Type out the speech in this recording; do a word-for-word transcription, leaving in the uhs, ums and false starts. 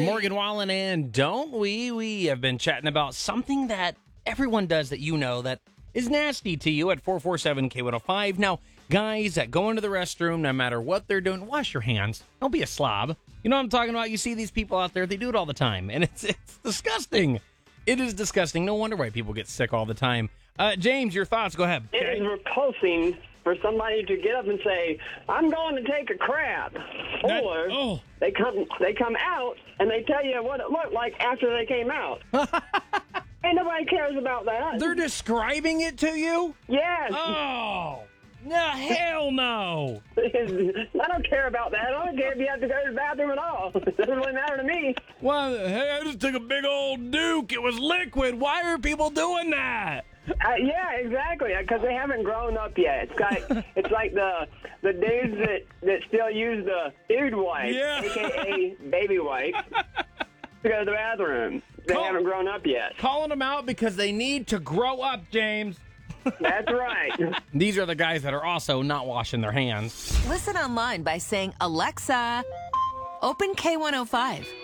Morgan Wallen, and don't we? We have been chatting about something that everyone does that you know that is nasty to you at four four seven K one oh five. Now, guys that go into the restroom, no matter what they're doing, wash your hands. Don't be a slob. You know what I'm talking about? You see these people out there, they do it all the time, and it's it's disgusting. It is disgusting. No wonder why people get sick all the time. Uh, James, your thoughts. Go ahead. It is repulsing for somebody to get up and say, I'm going to take a crap. That- or oh. they come they come out and they tell you what it looked like after they came out. And nobody cares about that. They're describing it to you? Yes. Oh, no, hell no. I don't care about that. I don't care if you have to go to the bathroom at all. It doesn't really matter to me. Well, hey, I just took a big old Duke. It was liquid. Why are people doing that? Uh, yeah, exactly. Because they haven't grown up yet. It's like it's like the the dudes that, that still use the dude wipe, Yeah. A K A baby wipe, to go to the bathroom. They Call- haven't grown up yet. Calling them out because they need to grow up, James. That's right. These are the guys that are also not washing their hands. Listen online by saying, Alexa, open K one oh five.